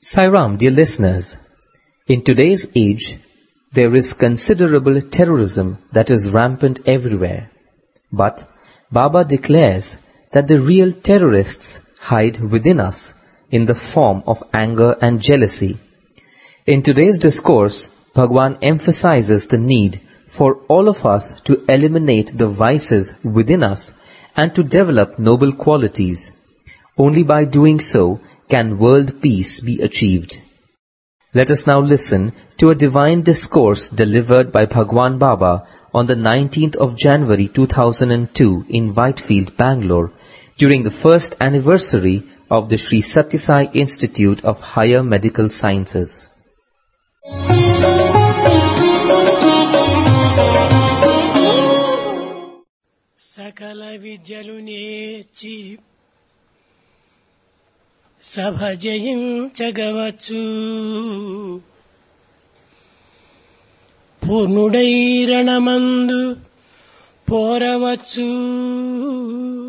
Sairam, dear listeners, in today's age, there is considerable terrorism that is rampant everywhere. But Baba declares that the real terrorists hide within us in the form of anger and jealousy. In today's discourse, Bhagwan emphasizes the need for all of us to eliminate the vices within us and to develop noble qualities. Only by doing so can world peace be achieved. Let us now listen to a divine discourse delivered by Bhagwan Baba on the 19th of January 2002 in Whitefield, Bangalore, during the first anniversary of the Sri Sathya Sai Institute of Higher Medical Sciences. Sakala vidyanu nechi sabha jayinchagavachu పూర్ణుడై రణమందు పోరవచ్చు